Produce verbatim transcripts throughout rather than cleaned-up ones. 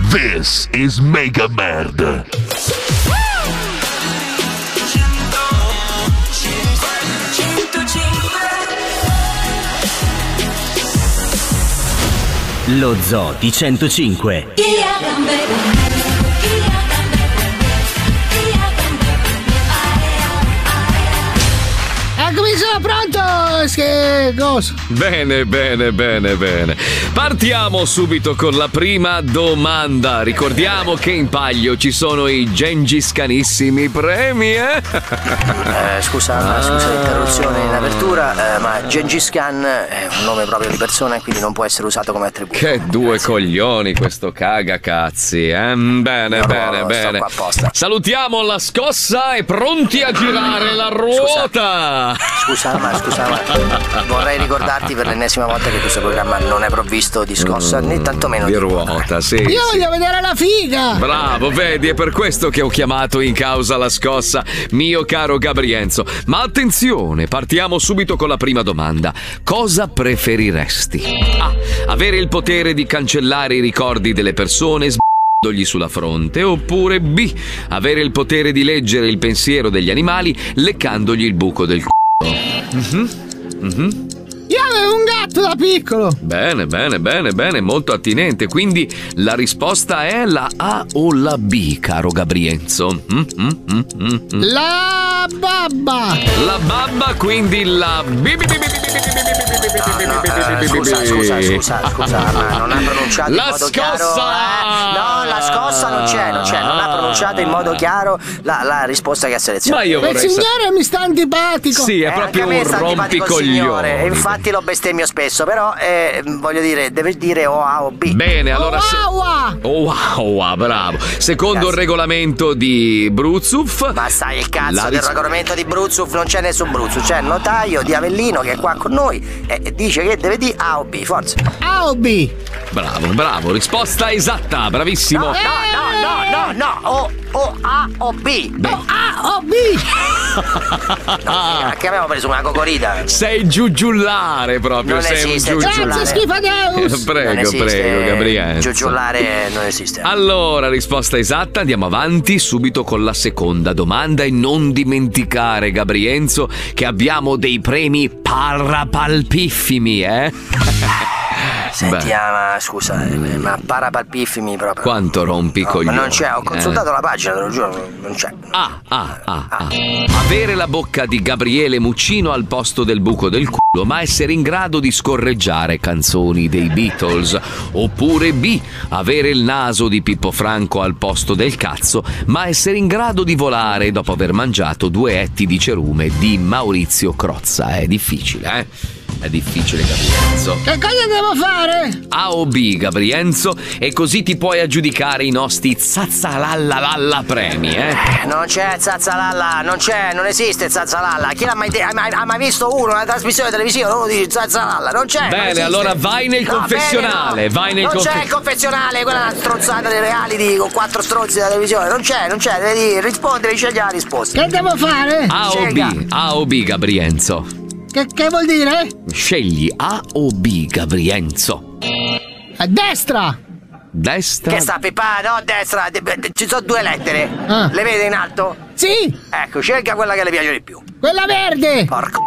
This is Mega Merd. Lo Zoo di centocinque. Eccomi, sono pronto! Che cosa? Bene, bene, bene, bene. Partiamo subito con la prima domanda. Ricordiamo che in palio ci sono i gengiscanissimi premi, eh? eh scusa, ah. scusa l'interruzione in apertura, eh, ma Gengis Khan è un nome proprio di persona e quindi non può essere usato come attributo. Che due Grazie. coglioni questo cagacazzi, eh? Bene, no, bene, no, bene. Apposta. Salutiamo la scossa e pronti a girare la ruota. Scusa, ma scusa, ma vorrei ricordarti per l'ennesima volta che questo programma non è provvisto di scossa, mm, né tantomeno di di ruota, sì. Io sì. voglio vedere la figa! Bravo, vedi, è per questo che ho chiamato in causa la scossa, mio caro Gabrienzo. Ma attenzione, partiamo subito con la prima domanda. Cosa preferiresti? A. Avere il potere di cancellare i ricordi delle persone sbagliandogli sulla fronte, oppure B. Avere il potere di leggere il pensiero degli animali leccandogli il buco del c***o. Mm-hmm. Mm-hmm. Io avevo un gatto da piccolo. Bene, bene, bene, bene, molto attinente. Quindi la risposta è la A o la B, caro Gabrienzo? Mm, mm, mm, mm, mm. La babba. La babba, quindi la B. No, no, eh, scusa, scusa, scusa, scusa, ma non ha pronunciato la in modo scossa! chiaro. Eh? No, la scossa non c'è, non c'è, non ha pronunciato in modo chiaro la, la risposta che ha selezionato. Ma io vorrei il signore sa- mi sta antipatico. Sì, è eh, proprio un rompicoglione. E infatti lo bestemmio spesso, però eh, voglio dire, deve dire o A o B. Bene, allora se- Owa! Owa, bravo. Secondo Grazie. il regolamento di Bruzuf. Ma sai il cazzo La del ris- regolamento di Bruzuf, non c'è nessun Bruzuf, c'è il notaio di Avellino che è qua con noi e e dice che deve dire A o B, forza. A o B? Bravo, bravo, risposta esatta, bravissimo. No, no, no, no, no, no, o, o A o B. Beh. O A o B? No, che abbiamo preso una cocorita. Sei giugiullare proprio, Non sei esiste un giugiu- Grazie, Schifadeus. Prego, Non esiste, prego, Gabriele. Giugiullare non esiste. Allora, risposta esatta, andiamo avanti subito con la seconda domanda e non dimenticare, Gabrienzo, che abbiamo dei premi parapalpiffimi, eh? Senti, ah, ma scusa, eh, ma parapalpiffimi proprio. Quanto rompi No, coglioni. ma non c'è, ho consultato eh? la pagina, te lo giuro, non c'è. Ah, ah, ah, ah. Avere la bocca di Gabriele Muccino al posto del buco del culo, ma essere in grado di scorreggiare canzoni dei Beatles. Oppure B. Avere il naso di Pippo Franco al posto del cazzo, ma essere in grado di volare dopo aver mangiato due etti di cerume di Maurizio Crozza. È difficile, eh? È difficile, Gabrienzo. Che cosa devo fare? A o B, Gabrienzo, e così ti puoi aggiudicare i nostri zazzalalla premi, eh? Non c'è zazzalalla, non c'è, non esiste zazzalalla. Chi l'ha mai, de- ha mai, ha mai visto uno, una trasmissione televisiva, uno dice zazzalalla, non c'è. Bene, non allora vai nel no, confessionale, bene, no. vai nel Non confe- c'è il confessionale, quella è una strozzata dei reality con quattro stronzi della televisione, non c'è, non c'è, devi rispondere, scegli la risposta. Che devo fare? A o B, A o B, Gabrienzo. Che, che vuol dire? Scegli A o B, Gabrienzo. A destra. Destra. Che sta Pipà? No, a destra, de- de- ci sono due lettere. Ah. Le vede in alto? Sì, Ecco, scelga quella che le piace di più. quella verde. Porco.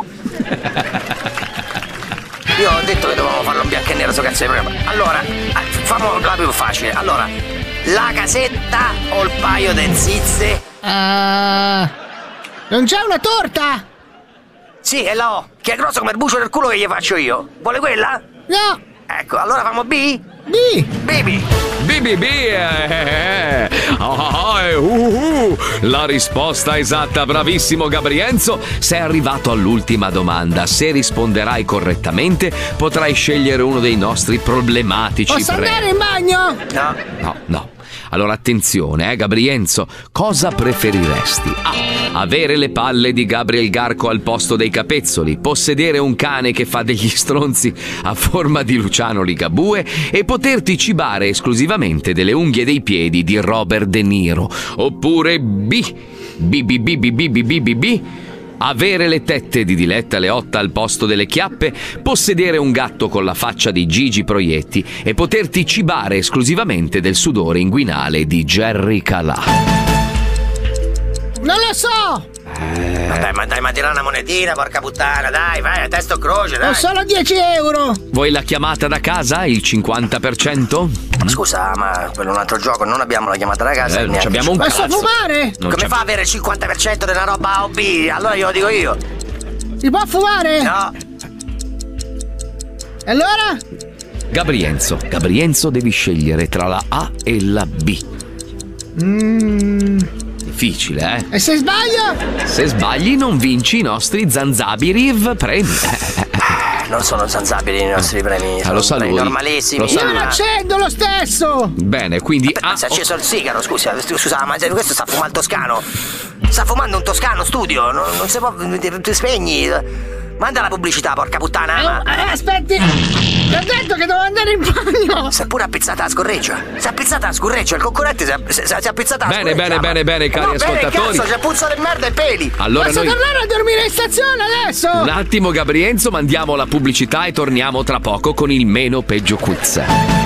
Io ho detto che dovevamo farlo in bianco e nero, so cazzo di programma. Allora, fammo la più facile. Allora, la casetta o il paio de zizze? Ah, non c'è una torta? Sì, è la O, che è grossa come il bucio del culo che gli faccio io. Vuole quella? No. Ecco, allora famo B? B. Bibi. B B B. Eh, oh, eh, uh, uh. La risposta esatta, bravissimo Gabrienzo. Sei arrivato all'ultima domanda. Se risponderai correttamente, potrai scegliere uno dei nostri problematici Posso premi. andare in bagno? No. No, no. Allora attenzione, eh, Gabrienzo, cosa preferiresti? A. Avere le palle di Gabriel Garco al posto dei capezzoli, possedere un cane che fa degli stronzi a forma di Luciano Ligabue e poterti cibare esclusivamente delle unghie dei piedi di Robert De Niro. Oppure B. B B B B B B B B B. Avere le tette di Diletta Leotta al posto delle chiappe, possedere un gatto con la faccia di Gigi Proietti e poterti cibare esclusivamente del sudore inguinale di Jerry Calà. Non lo so! Eh. Ma dai, ma dai, ma tira una monetina, porca puttana, dai, vai, a testo croce, dai. Ho solo dieci euro! Vuoi la chiamata da casa? Il cinquanta per cento? Ma scusa, ma quello è un altro gioco, non abbiamo la chiamata da casa. Eh, non abbiamo un Posso cazzo. fumare? Non Come fa a avere il cinquanta per cento della roba A o B? Allora io lo dico io. Si può fumare? No. E allora? Gabrienzo, Gabrienzo devi scegliere tra la A e la B. Mmm. Difficile, eh? E se sbaglio? Se sbagli non vinci i nostri Zanzabiriv premi. Non sono zanzabili i nostri premi, sono lo sa premi lui. normalissimi. Lo sa Io lui. lo accendo lo stesso! Bene, quindi Ma A si è acceso il sigaro, scusa, scusa, ma questo sta fumando toscano. Sta fumando un toscano studio, non, non si può. Ti, ti spegni. Manda la pubblicità, porca puttana. Eh, eh, aspetti! Ti ho detto che devo andare in bagno! Si è pure appizzata la scorreggia. Si è appizzata la scorreggia, il concorrente si è, si, si è appizzata la Bene, scorreggia. bene, bene, bene, cari no, ascoltatori. Bene, cazzo, c'è puzza di merda e peli. Allora Posso noi tornare a dormire in stazione adesso? un attimo Gabrienzo, mandiamo la pubblicità e torniamo tra poco con il meno peggio quiz.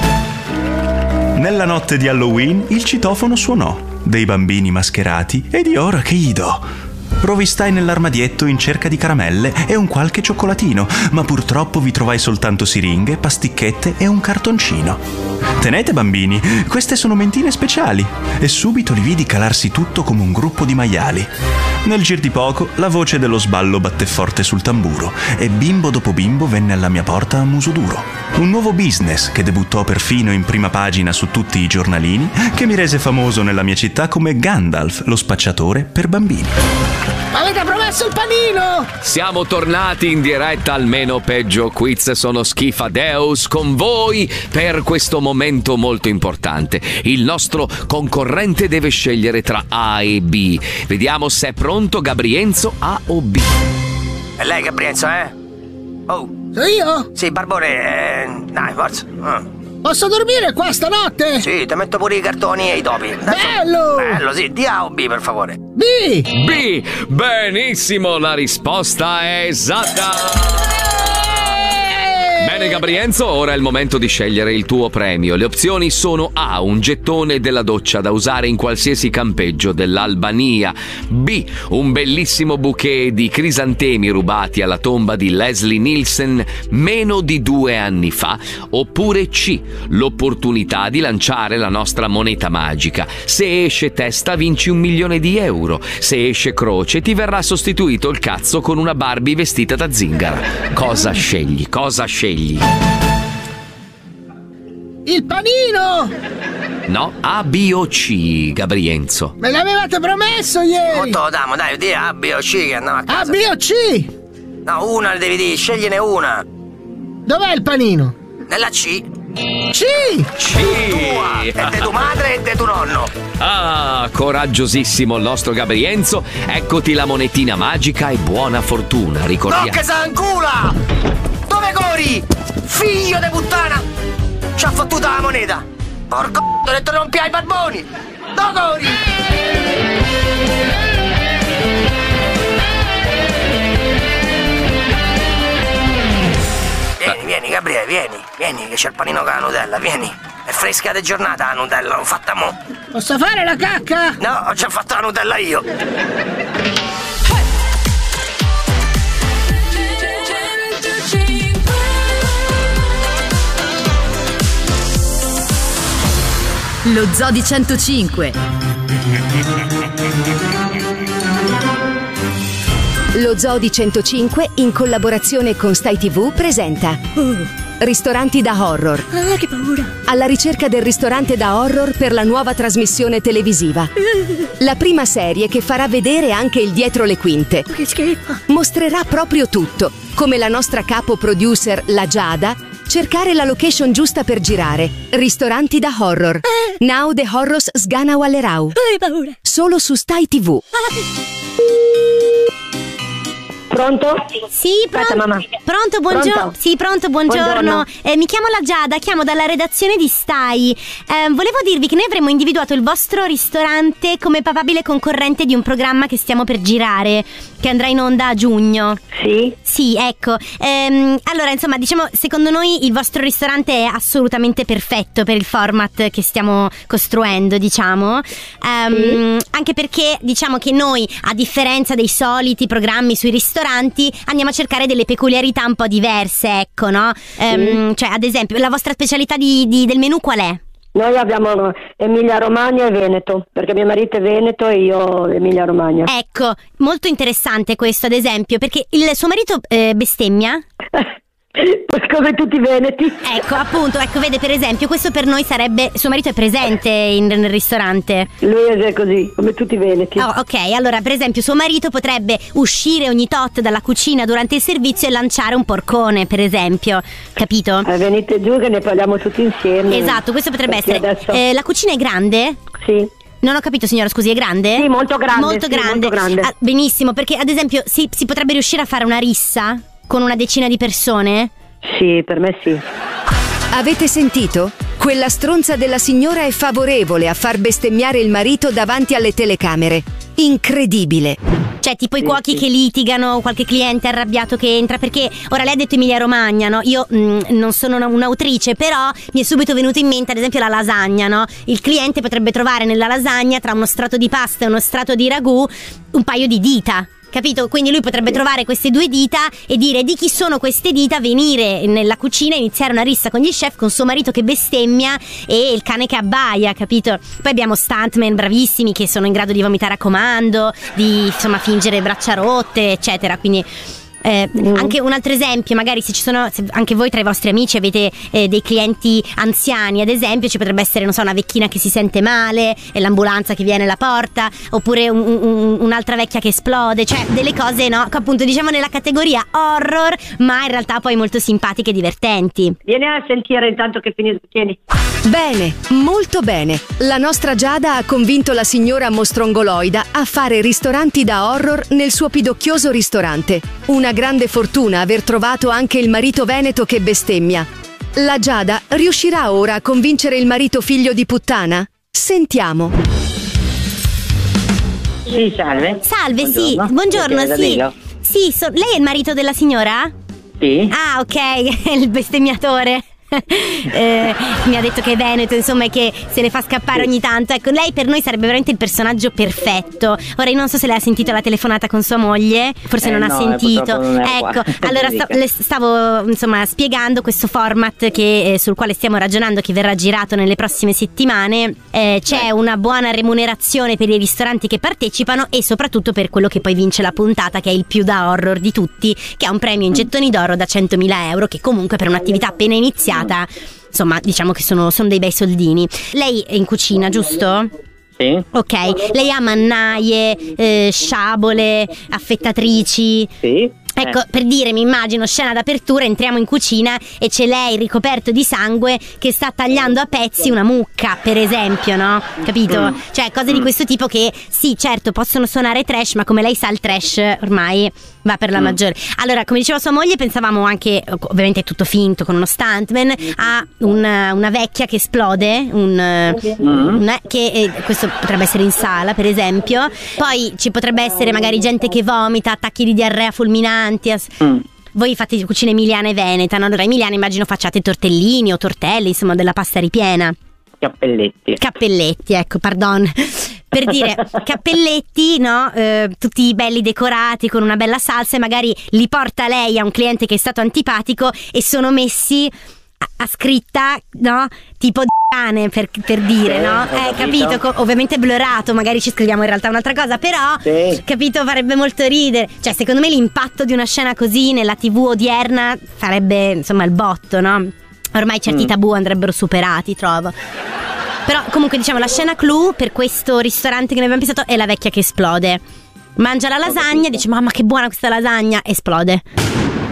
Nella notte di Halloween il citofono suonò, dei bambini mascherati ed io ora che gli do? Rovistai nell'armadietto in cerca di caramelle e un qualche cioccolatino, ma purtroppo vi trovai soltanto siringhe, pasticchette e un cartoncino. Tenete bambini, queste sono mentine speciali. E subito li vidi calarsi tutto come un gruppo di maiali. Nel gir di poco la voce dello sballo batté forte sul tamburo e bimbo dopo bimbo venne alla mia porta a muso duro. Un nuovo business che debuttò perfino in prima pagina su tutti i giornalini, che mi rese famoso nella mia città come Gandalf, lo spacciatore per bambini. Avete promesso il panino! Siamo tornati in diretta al meno peggio quiz, sono Schifadeus con voi per questo momento molto importante. Il nostro concorrente deve scegliere tra A e B. Vediamo se è pronto Gabrienzo, A o B. E lei, Gabrienzo, eh? Oh. So io? Sì, Barbone, eh, dai, forza. Uh. Posso dormire qua stanotte? Sì, ti metto pure i cartoni e i topi. Dai, Bello! Bello, sì. Di A o B, per favore. B! B! Benissimo, la risposta è esatta! Bene Gabrienzo, ora è il momento di scegliere il tuo premio. Le opzioni sono A, un gettone della doccia da usare in qualsiasi campeggio dell'Albania. B, un bellissimo bouquet di crisantemi rubati alla tomba di Leslie Nielsen meno di due anni fa. Oppure C, l'opportunità di lanciare la nostra moneta magica. Se esce testa vinci un milione di euro. Se esce croce ti verrà sostituito il cazzo con una Barbie vestita da zingara. Cosa scegli? Cosa scegli? Il panino! No, A, B o C, Gabrienzo. Me l'avevate promesso ieri! Molto lo damo, dai, di A, B o C che andiamo a A, casa. B o C! No, una le devi dire, scegliene una. Dov'è il panino? Nella C. C! C! Tua, e de tu madre e de tu nonno. Ah, coraggiosissimo il nostro Gabrienzo. Eccoti la monetina magica e buona fortuna, ricordiamo. No, che s'ancula! Dove cori? Figlio di puttana! Ci ha fottuta la moneta! Porco c***o, ho detto non pia i barboni! Dove cori? Vieni, vieni Gabriele, vieni, vieni che c'è il panino con la Nutella, vieni! È fresca di giornata la Nutella, l'ho fatta mo'! Posso fare la cacca? No, ho già fatto la Nutella io! Lo Zoo di centocinque. Lo Zoo di centocinque, in collaborazione con Stai tivù, presenta Ristoranti da horror. Ah, che paura. Alla ricerca del ristorante da horror per la nuova trasmissione televisiva. La prima serie che farà vedere anche il dietro le quinte. Che schifo. Mostrerà proprio tutto, come la nostra capo producer, la Giada, cercare la location giusta per girare. Ristoranti da horror. Now the horrors sgana Wallerau. Ah, che paura. Ah. Solo su Stai tivù. Pronto? Sì, Aspetta, pronto. mamma. Pronto, buongiorno. Pronto? Sì, pronto, buongiorno. Buongiorno. Eh, mi chiamo la Giada, chiamo dalla redazione di Stai. Eh, volevo dirvi che noi avremmo individuato il vostro ristorante come papabile concorrente di un programma che stiamo per girare, che andrà in onda a giugno. Sì? Sì, ecco. Ehm, allora, insomma, diciamo, secondo noi il vostro ristorante è assolutamente perfetto per il format che stiamo costruendo, diciamo. Ehm, Sì. Anche perché, diciamo che noi, a differenza dei soliti programmi sui ristoranti, andiamo a cercare delle peculiarità un po' diverse, ecco, no? Ehm, cioè, ad esempio, la vostra specialità di, di- del menù qual è? Noi abbiamo Emilia Romagna e Veneto, perché mio marito è Veneto e io Emilia Romagna. Ecco, molto interessante questo, ad esempio, perché il suo marito eh, bestemmia? Come tutti i veneti. Ecco, appunto, ecco, vede, per esempio, questo per noi sarebbe... Suo marito è presente in- nel ristorante? Lui è così, come tutti i veneti. Oh, ok, allora, per esempio, suo marito potrebbe uscire ogni tot dalla cucina durante il servizio e lanciare un porcone, per esempio, capito? Eh, venite giù che ne parliamo tutti insieme. Esatto, questo potrebbe Perché essere... adesso- Eh, la cucina è grande? Sì. Non ho capito, signora, scusi, è grande? Sì, molto grande, Molto sì, grande. molto grande. Ah, benissimo, perché ad esempio si, si potrebbe riuscire a fare una rissa con una decina di persone? Sì, per me sì. Avete sentito? Quella stronza della signora è favorevole a far bestemmiare il marito davanti alle telecamere. Incredibile. Cioè, tipo i cuochi che litigano, qualche cliente arrabbiato che entra, perché ora lei ha detto Emilia Romagna, no? Io mh, non sono una- un'autrice, però mi è subito venuto in mente ad esempio la lasagna, no? Il cliente potrebbe trovare nella lasagna, tra uno strato di pasta e uno strato di ragù, un paio di dita. Capito? Quindi lui potrebbe trovare queste due dita e dire di chi sono queste dita, venire nella cucina e iniziare una rissa con gli chef, con suo marito che bestemmia e il cane che abbaia, capito? Poi abbiamo stuntman bravissimi che sono in grado di vomitare a comando, di insomma fingere braccia rotte, eccetera. Quindi eh, anche un altro esempio, magari se ci sono, se anche voi tra i vostri amici avete eh, dei clienti anziani, ad esempio, ci potrebbe essere, non so, una vecchina che si sente male e l'ambulanza che viene alla porta, oppure un- un- un'altra vecchia che esplode, cioè delle cose, no, appunto, diciamo nella categoria horror, ma in realtà poi molto simpatiche e divertenti. Vieni a sentire intanto che finisco. Tieni. Bene, molto bene. La nostra Giada ha convinto la signora mostrongoloida a fare ristoranti da horror nel suo pidocchioso ristorante. Una grande fortuna aver trovato anche il marito veneto che bestemmia. La Giada riuscirà ora a convincere il marito figlio di puttana? Sentiamo. Sì, salve. Salve, Buongiorno. sì, buongiorno, Piacere, sì. Danilo. Sì, so- lei è il marito della signora? Sì. Ah, ok, è il bestemmiatore. Eh, mi ha detto che è veneto, insomma, e che se ne fa scappare ogni tanto. Ecco, lei per noi sarebbe veramente il personaggio perfetto. Ora io non so se lei ha sentito la telefonata con sua moglie, forse Eh, non ha no, sentito. purtroppo non ero Ecco, qua. allora sta- Dica. le stavo insomma spiegando questo format che, eh, sul quale stiamo ragionando, che verrà girato nelle prossime settimane. Eh, c'è una buona remunerazione per i ristoranti che partecipano e soprattutto per quello che poi vince la puntata, che è il più da horror di tutti, che ha un premio in gettoni d'oro da centomila euro, che comunque per un'attività appena iniziata, insomma, diciamo che sono, sono dei bei soldini. Lei è in cucina, giusto? Sì. Ok, lei ha mannaie, eh, sciabole, affettatrici. Sì. Ecco, Eh. per dire, mi immagino scena d'apertura, entriamo in cucina e c'è lei ricoperto di sangue che sta tagliando a pezzi una mucca, per esempio, no? Capito? Mm. Cioè, cose di questo tipo che, sì, certo, possono suonare trash, ma come lei sa, il trash ormai va per la Mm. maggiore. Allora, come diceva sua moglie, pensavamo anche, ovviamente è tutto finto, con uno stuntman, a una, una vecchia che esplode, un, Mm. un- che eh, questo potrebbe essere in sala, per esempio. Poi ci potrebbe essere magari gente che vomita, attacchi di diarrea fulminanti. as- Mm. Voi fate cucina emiliana e veneta, no? Allora emiliana immagino facciate tortellini o tortelli, insomma, della pasta ripiena. Cappelletti. Cappelletti, ecco, pardon. Per dire, cappelletti, no? Eh, tutti belli decorati con una bella salsa, e magari li porta lei a un cliente che è stato antipatico e sono messi a, a scritta, no? Tipo di cane, per, per dire, Sì, no? ho Eh, capito. capito? Co- ovviamente blurato, magari ci scriviamo in realtà un'altra cosa, però, Sì. capito, farebbe molto ridere. Cioè, secondo me l'impatto di una scena così nella tivù odierna farebbe, insomma, il botto, no? Ormai certi Mm. tabù andrebbero superati, trovo. Però comunque, diciamo, la scena clou per questo ristorante che noi abbiamo pensato è la vecchia che esplode. Mangia la lasagna, dice mamma che buona questa lasagna, esplode.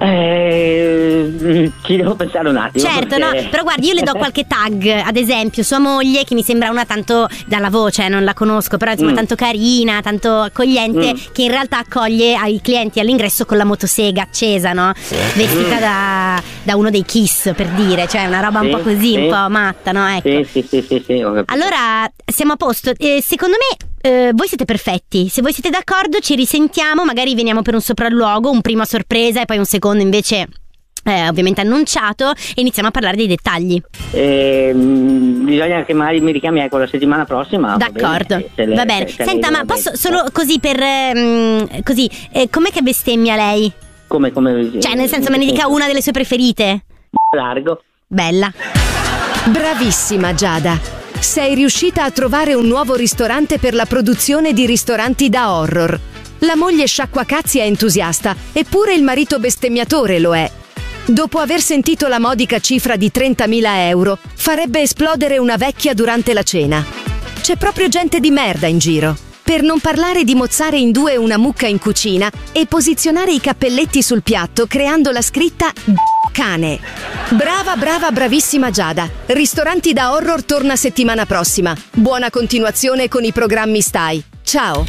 Eh, ci devo pensare un attimo. Certo, perché... no, però guardi, io le do qualche tag, ad esempio sua moglie, che mi sembra una tanto, dalla voce, eh, non la conosco, però insomma Mm. tanto carina, tanto accogliente, Mm. che in realtà accoglie ai clienti all'ingresso con la motosega accesa, no? Vestita Mm. da, da uno dei Kiss, per dire, cioè una roba un Sì, po' così, sì. un po' matta, no? Ecco. Sì, sì, sì, sì, sì, ho capito. Allora, siamo a posto. Eh, secondo me eh, voi siete perfetti. Se voi siete d'accordo ci risentiamo, magari veniamo per un sopralluogo, un primo a sorpresa e poi un secondo invece eh, ovviamente annunciato, e iniziamo a parlare dei dettagli. Eh, mh, bisogna che magari mi richiami ecco la settimana prossima. va D'accordo, bene, se le- va bene. se- se Senta, lei ma va posso bene. solo così per ehm, così, eh, com'è che bestemmia lei? Come, come... Cioè, nel senso, me ne dica una delle sue preferite? Largo. Bella. Bravissima Giada. Sei riuscita a trovare un nuovo ristorante per la produzione di ristoranti da horror. La moglie sciacquacazzi è entusiasta, eppure il marito bestemmiatore lo è. Dopo aver sentito la modica cifra di trentamila euro, farebbe esplodere una vecchia durante la cena. C'è proprio gente di merda in giro. Per non parlare di mozzare in due una mucca in cucina e posizionare i cappelletti sul piatto creando la scritta cane. Brava, brava, bravissima Giada. Ristoranti da horror torna settimana prossima. Buona continuazione con i programmi Stai. Ciao.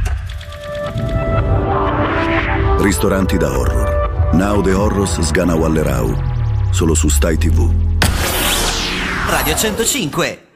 Ristoranti da horror. Now the Horrors sgana Wallerau. Solo su Stai tivù. Radio centocinque.